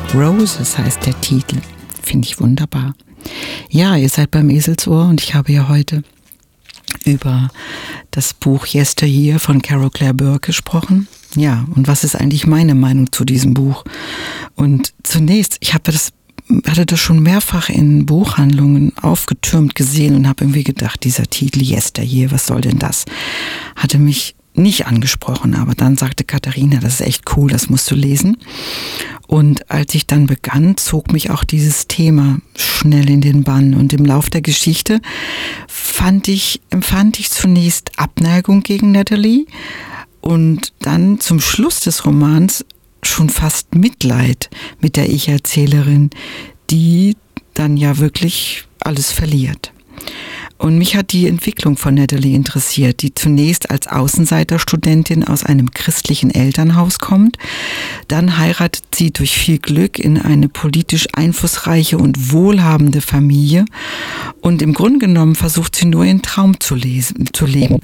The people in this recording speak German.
Roses heißt der Titel. Finde ich wunderbar. Ja, ihr seid beim Eselsohr und ich habe ja heute über das Buch Yesteryear von Carol Claire Burke gesprochen. Ja, und was ist eigentlich meine Meinung zu diesem Buch? Und zunächst, ich hatte das schon mehrfach in Buchhandlungen aufgetürmt gesehen und habe irgendwie gedacht, dieser Titel Yesteryear, was soll denn das? Hatte mich nicht angesprochen, aber dann sagte Katharina, das ist echt cool, das musst du lesen. Und als ich dann begann, zog mich auch dieses Thema schnell in den Bann. Und im Lauf der Geschichte empfand ich zunächst Abneigung gegen Natalie und dann zum Schluss des Romans schon fast Mitleid mit der Ich-Erzählerin, die dann ja wirklich alles verliert. Und mich hat die Entwicklung von Natalie interessiert, die zunächst als Außenseiterstudentin aus einem christlichen Elternhaus kommt. Dann heiratet sie durch viel Glück in eine politisch einflussreiche und wohlhabende Familie. Und im Grunde genommen versucht sie nur ihren Traum zu leben.